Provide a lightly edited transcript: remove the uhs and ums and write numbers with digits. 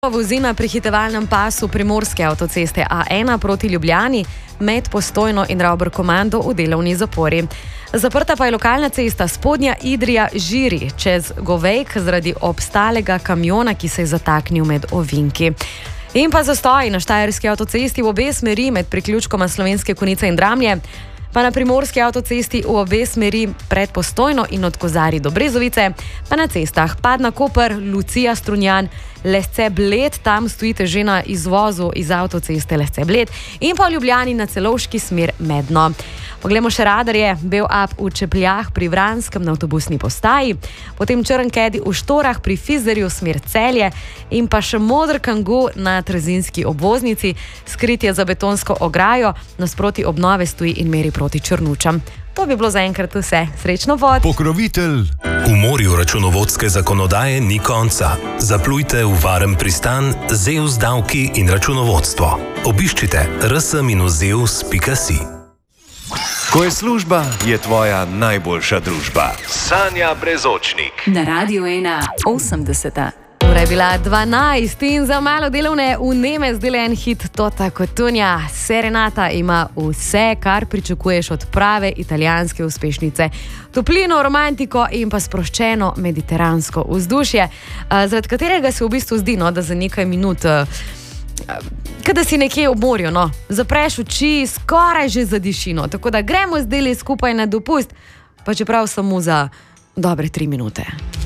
Vozi na prehitevalnem pasu primorske avtoceste A1 proti Ljubljani med Postojno in Ravbarkomando v delovni zapori. Zaprta pa je lokalna cesta Spodnja Idrija-Žiri čez Govejk zaradi obstalega kamiona, ki se je zataknil med ovinki. In pa zastoj na štajerski avtocesti v obe smeri med priključkoma Slovenske Konjice in Dramlje, pa na primorski avtocesti v obe smeri pred Postojno in od Kozarij do Brezovice, pa na cestah Padna-Koper, Lucija-Strunjan, Lesce-Bled, tam stojite že na izvozu iz avtoceste Lesce-Bled, in pa v Ljubljani na Celovški smer Medno. Poglejmo še radarje, bel up v Čepljah pri Vranskem na avtobusni postaji, potem črn kedi v Štorah pri Fizerju smer Celje in pa še modr kangu na Trzinski obvoznici, skrit je za betonsko ograjo, nasproti obnove stoji in meri proti Črnučam. To bi bilo zaenkrat vse. Srečno pot! Pokrovitelj. V morju računovodske zakonodaje ni konca. Zaplujte v varen pristan Zeus davki in računovodstvo. Obiščite rs-zeus.si. Ko je služba, je tvoja najboljša družba. Sanja Brezočnik. Na Radiu 1 80. Ura je bila 12 in za malo delovne vneme zdaj en hit Tota Cotugna. Serenata ima vse, kar pričakuješ od prave italijanske uspešnice. Toplino, romantiko in pa sproščeno mediteransko vzdušje, zaradi katerega se v bistvu zdi, da za nekaj minut, kada si nekje ob morju, zapreš oči, skoraj že zadiši. Tako da gremo zdaj skupaj na dopust, pa čeprav samo za dobre 3 minute.